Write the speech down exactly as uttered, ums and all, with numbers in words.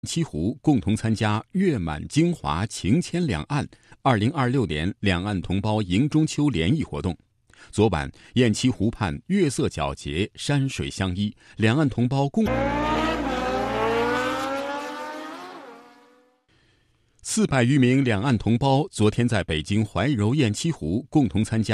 七湖共同参加月满京华情牵两岸二零二六年两岸同胞迎中秋联谊活动。昨晚，雁栖湖畔月色皎洁，山水相依，两岸同胞共四百余名两岸同胞昨天在北京怀柔雁栖湖共同参加